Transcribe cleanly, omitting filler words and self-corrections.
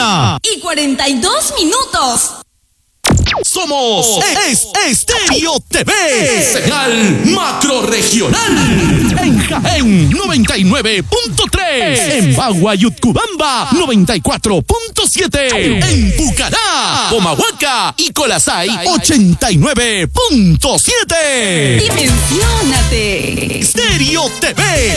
1:42. Somos Estéreo TV, señal macroregional. En Jaén 99.3, en Bagua y Utcubamba 94.7, en Pucará, Comahuaca y Colasay 89.7. Dimensiónate. Estéreo TV.